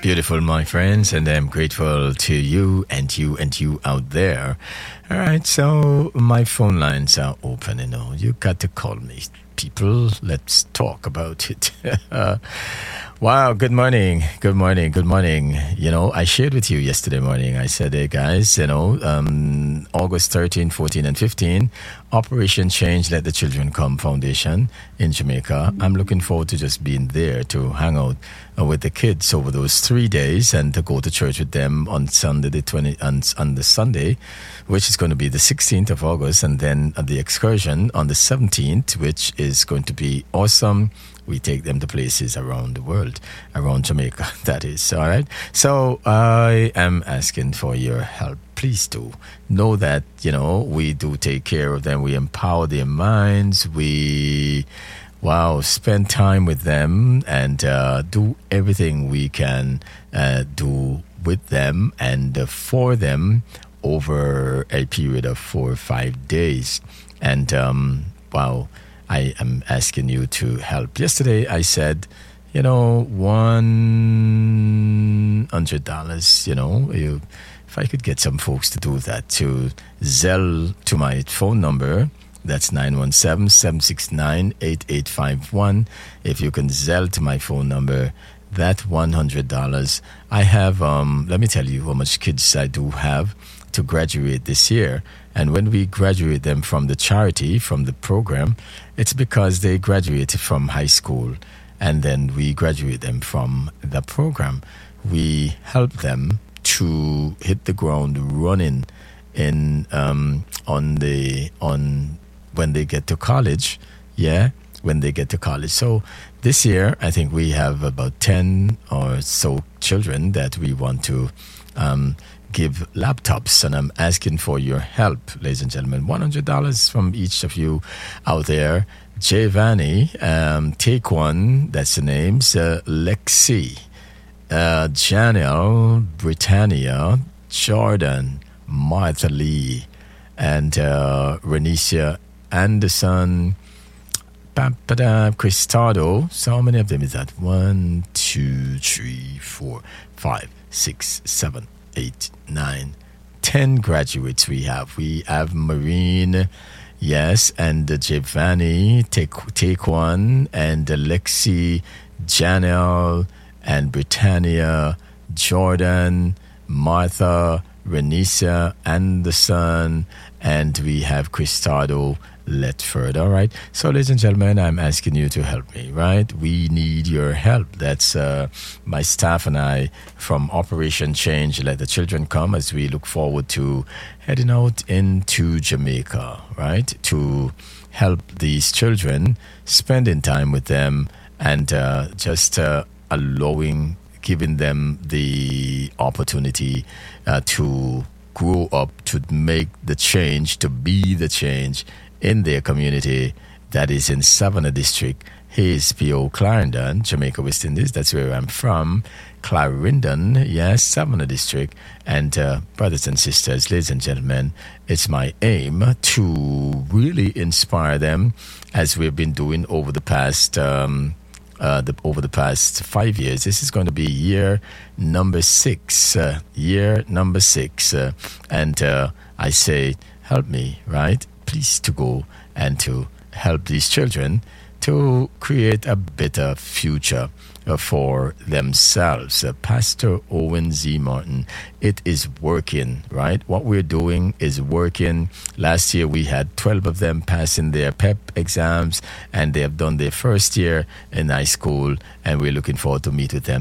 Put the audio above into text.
Beautiful, my friends, and I'm grateful to you and you and you out there. All right, so my phone lines are open. You got to call me, people. Let's talk about it. Wow, good morning. I shared with you yesterday morning. I said, hey guys, August 13, 14, and 15, Operation Change Let the Children Come Foundation in Jamaica. I'm looking forward to just being there to hang out with the kids over those 3 days and to go to church with them on Sunday on the Sunday, which is going to be the 16th of August, and then the excursion on the 17th, which is going to be awesome. We take them to places around the world, around Jamaica, that is. All right. So I am asking for your help. Please do know that, we do take care of them. We empower their minds. We, spend time with them and do everything we can do with them and for them over a period of 4 or 5 days. And, I am asking you to help. Yesterday I said, $100, if I could get some folks to do that, to Zelle to my phone number, that's 917-769-8851. If you can Zelle to my phone number, that $100. I have, let me tell you how much kids I do have to graduate this year. And when we graduate them from the charity, from the program, it's because they graduated from high school and then we graduate them from the program. We help them to hit the ground running when they get to college. When they get to college. So this year, I think we have about 10 or so children that we want to give laptops, and I'm asking for your help, ladies and gentlemen. $100 from each of you out there. Giovanni, take one, that's the names, Lexi, Janelle, Britannia, Jordan, Martha Lee, and Renisha Anderson, Cristado. So how many of them is that? 1, 2, 3, 4, 5, 6, 7, 8, 9, 10 graduates we have. We have Marine, yes, and Giovanni, take one, and Alexi, Janelle, and Britannia, Jordan, Martha, Renisa, Anderson, and we have Cristado Letford. All right. So, ladies and gentlemen, I'm asking you to help me, right? We need your help. That's my staff and I from Operation Change Let the Children Come, as we look forward to heading out into Jamaica, right? To help these children, spending time with them, and just giving them the opportunity to grow up, to make the change, to be the change in their community that is in Savannah District, Hayes, P.O., Clarendon, Jamaica, West Indies. That's where I'm from. Clarendon, yes, Savannah District. And brothers and sisters, ladies and gentlemen, it's my aim to really inspire them, as we've been doing over the past 5 years. This is going to be year number 6. And I say, help me, right? Please to go and to help these children to create a better future for themselves. Pastor Owen Z. Martin, it is working, right? What we're doing is working. Last year we had 12 of them passing their PEP exams, and they have done their first year in high school, and we're looking forward to meet with them